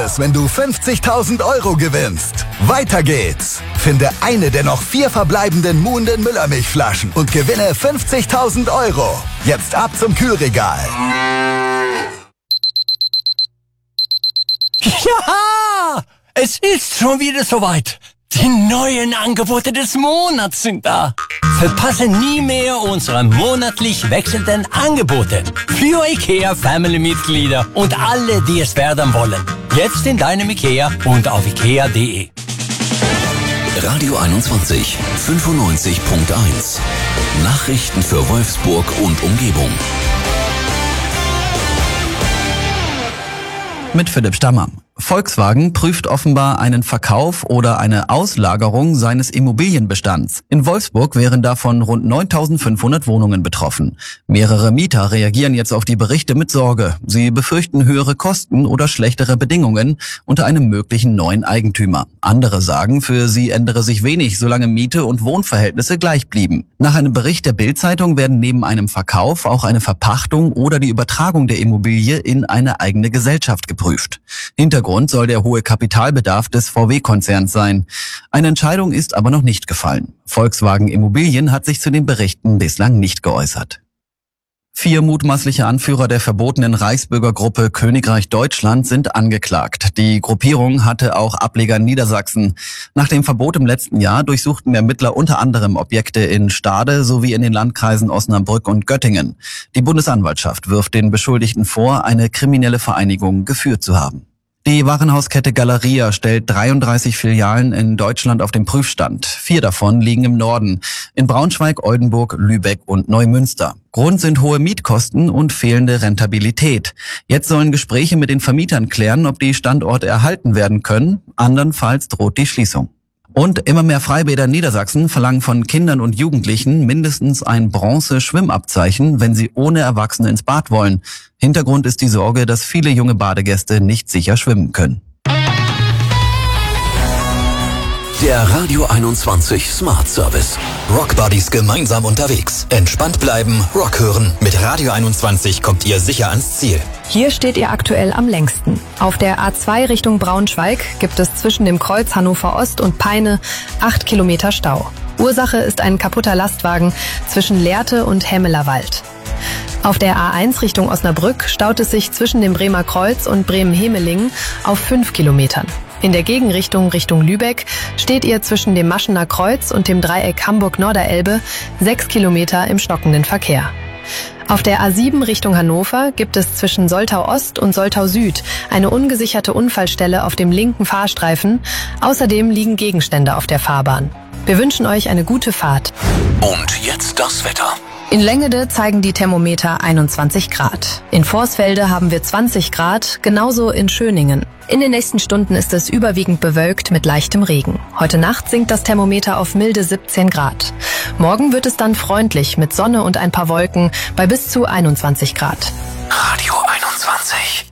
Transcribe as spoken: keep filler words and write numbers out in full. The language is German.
wenn du fünfzigtausend Euro gewinnst. Weiter geht's. Finde eine der noch vier verbleibenden Muhnden Müllermilchflaschen und gewinne fünfzigtausend Euro. Jetzt ab zum Kühlregal. Ja, es ist schon wieder soweit. Die neuen Angebote des Monats sind da. Verpasse nie mehr unsere monatlich wechselnden Angebote für IKEA Family-Mitglieder und alle, die es werden wollen. Jetzt in deinem IKEA und auf ikea punkt de. Radio einundzwanzig, fünfundneunzig Komma eins. Nachrichten für Wolfsburg und Umgebung. Mit Philipp Stammer. Volkswagen prüft offenbar einen Verkauf oder eine Auslagerung seines Immobilienbestands. In Wolfsburg wären davon rund neuntausendfünfhundert Wohnungen betroffen. Mehrere Mieter reagieren jetzt auf die Berichte mit Sorge. Sie befürchten höhere Kosten oder schlechtere Bedingungen unter einem möglichen neuen Eigentümer. Andere sagen, für sie ändere sich wenig, solange Miete und Wohnverhältnisse gleich blieben. Nach einem Bericht der Bild-Zeitung werden neben einem Verkauf auch eine Verpachtung oder die Übertragung der Immobilie in eine eigene Gesellschaft geprüft. Hintergrund soll der hohe Kapitalbedarf des V W-Konzerns sein. Eine Entscheidung ist aber noch nicht gefallen. Volkswagen Immobilien hat sich zu den Berichten bislang nicht geäußert. Vier mutmaßliche Anführer der verbotenen Reichsbürgergruppe Königreich Deutschland sind angeklagt. Die Gruppierung hatte auch Ableger in Niedersachsen. Nach dem Verbot im letzten Jahr durchsuchten Ermittler unter anderem Objekte in Stade sowie in den Landkreisen Osnabrück und Göttingen. Die Bundesanwaltschaft wirft den Beschuldigten vor, eine kriminelle Vereinigung geführt zu haben. Die Warenhauskette Galeria stellt dreiunddreißig Filialen in Deutschland auf den Prüfstand. Vier davon liegen im Norden, in Braunschweig, Oldenburg, Lübeck und Neumünster. Grund sind hohe Mietkosten und fehlende Rentabilität. Jetzt sollen Gespräche mit den Vermietern klären, ob die Standorte erhalten werden können. Andernfalls droht die Schließung. Und immer mehr Freibäder in Niedersachsen verlangen von Kindern und Jugendlichen mindestens ein Bronze-Schwimmabzeichen, wenn sie ohne Erwachsene ins Bad wollen. Hintergrund ist die Sorge, dass viele junge Badegäste nicht sicher schwimmen können. Der Radio einundzwanzig Smart Service. Rockbuddies gemeinsam unterwegs. Entspannt bleiben, Rock hören. Mit Radio einundzwanzig kommt ihr sicher ans Ziel. Hier steht ihr aktuell am längsten. Auf der A zwei Richtung Braunschweig gibt es zwischen dem Kreuz Hannover Ost und Peine acht Kilometer Stau. Ursache ist ein kaputter Lastwagen zwischen Lehrte und Hemmelerwald. Auf der A eins Richtung Osnabrück staut es sich zwischen dem Bremer Kreuz und Bremen-Hemelingen auf fünf Kilometern. In der Gegenrichtung Richtung Lübeck steht ihr zwischen dem Maschener Kreuz und dem Dreieck Hamburg-Norderelbe sechs Kilometer im stockenden Verkehr. Auf der A sieben Richtung Hannover gibt es zwischen Soltau Ost und Soltau Süd eine ungesicherte Unfallstelle auf dem linken Fahrstreifen. Außerdem liegen Gegenstände auf der Fahrbahn. Wir wünschen euch eine gute Fahrt. Und jetzt das Wetter. In Längede zeigen die Thermometer einundzwanzig Grad. In Vorsfelde haben wir zwanzig Grad, genauso in Schöningen. In den nächsten Stunden ist es überwiegend bewölkt mit leichtem Regen. Heute Nacht sinkt das Thermometer auf milde siebzehn Grad. Morgen wird es dann freundlich mit Sonne und ein paar Wolken bei bis zu einundzwanzig Grad. Radio einundzwanzig.